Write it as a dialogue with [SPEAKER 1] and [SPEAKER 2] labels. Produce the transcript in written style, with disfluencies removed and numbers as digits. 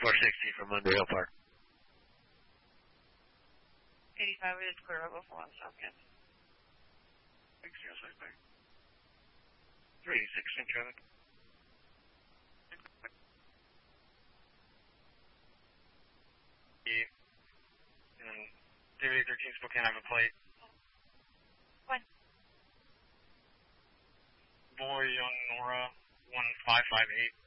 [SPEAKER 1] 460 from Underhill Park.
[SPEAKER 2] 85 is clear over 4 on Southgate.
[SPEAKER 3] 606 back. 386 in traffic. And David 13 Spokane have a plate.
[SPEAKER 2] What?
[SPEAKER 3] Boy Young Nora 1558.